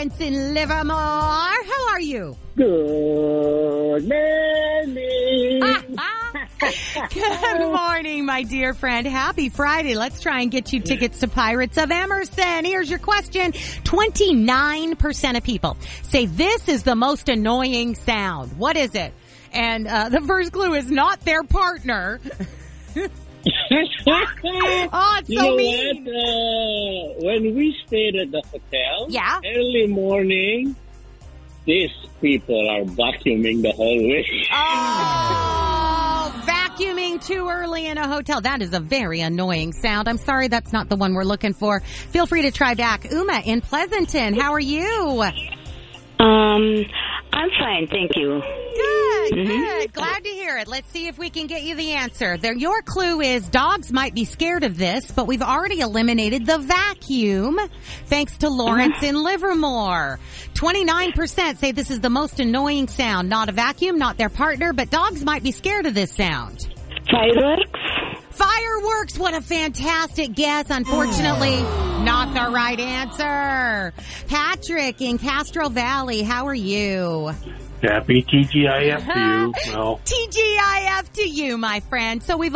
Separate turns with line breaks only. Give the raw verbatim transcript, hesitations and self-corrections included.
Lawrence in Livermore. How are you?
Good morning.
Good morning, my dear friend. Happy Friday. Let's try and get you tickets to Pirates of Emerson. Here's your question. twenty-nine percent of people say this is the most annoying sound. What is it? And uh, the first clue is not their partner. Oh, it's
you
so
know
mean.
what? Uh, when we stayed at the hotel,
Yeah?
early morning, these people are vacuuming the hallway.
Oh, vacuuming too early in a hotel. That is a very annoying sound. I'm sorry that's not the one we're looking for. Feel free to try back. Uma in Pleasanton, how are you?
Um, I'm fine, thank you.
Good, good. Glad to hear it. Let's see if we can get you the answer. There, your clue is dogs might be scared of this, but we've already eliminated the vacuum, thanks to Lawrence in Livermore. twenty-nine percent say this is the most annoying sound. Not a vacuum, not their partner, but dogs might be scared of this sound.
Fireworks?
Fireworks, what a fantastic guess. Unfortunately, not the right answer. Patrick in Castro Valley, how are you?
Happy T G I F to you. Well,
T G I F to you, my friend. So we've